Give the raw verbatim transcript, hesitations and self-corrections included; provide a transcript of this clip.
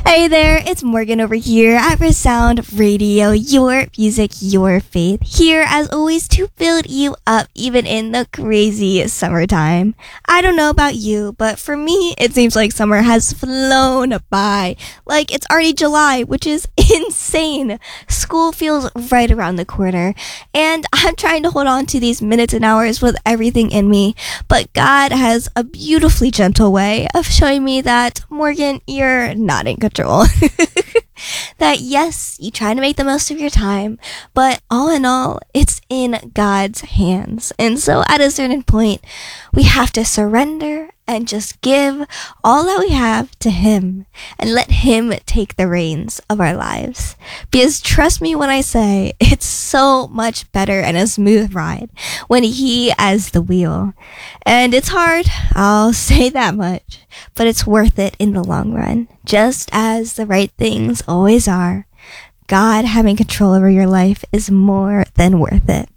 Hey there, it's Morgan over here at Resound Radio, your music, your faith. Here, as always, to build you up even in the crazy summertime. I don't know about you, but for me, it seems like summer has flown by. Like it's already July, which is insane. School feels right around the corner, and I'm trying to hold on to these minutes and hours with everything in me. But God has a beautifully gentle way of showing me that, Morgan, you're not in control. That yes, you try to make the most of your time, but all in all, it's in God's hands. And so at a certain point, we have to surrender and just give all that we have to Him and let Him take the reins of our lives. Because trust me when I say, it's so much better and a smooth ride when He has the wheel. And it's hard, I'll say that much, but it's worth it in the long run, just as the right things always are. God having control over your life is more than worth it.